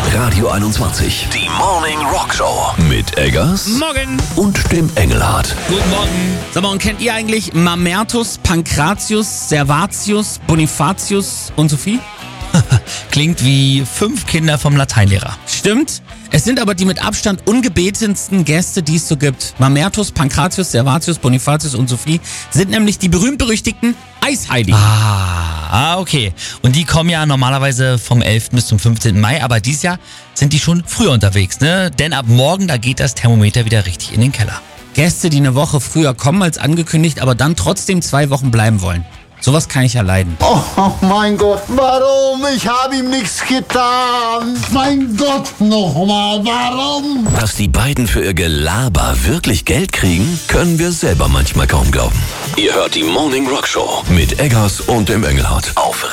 Radio 21. Die Morning Rock Show. Mit Eggers. Morgen. Und dem Engelhardt. Guten Morgen. Sag mal, und kennt ihr eigentlich Mamertus, Pankratius, Servatius, Bonifatius und Sophie? Klingt wie 5 Kinder vom Lateinlehrer. Stimmt. Es sind aber die mit Abstand ungebetensten Gäste, die es so gibt. Mamertus, Pankratius, Servatius, Bonifatius und Sophie sind nämlich die berühmt-berüchtigten Eisheiligen. Okay. Und die kommen ja normalerweise vom 11. bis zum 15. Mai, aber dieses Jahr sind die schon früher unterwegs, ne? Denn ab morgen, da geht das Thermometer wieder richtig in den Keller. Gäste, die eine Woche früher kommen als angekündigt, aber dann trotzdem 2 Wochen bleiben wollen. Sowas kann ich ja leiden. Oh mein Gott, warum? Ich habe ihm nichts getan. Mein Gott, nochmal, warum? Dass die beiden für ihr Gelaber wirklich Geld kriegen, können wir selber manchmal kaum glauben. Ihr hört die Morning Rock Show mit Eggers und dem Engelhardt auf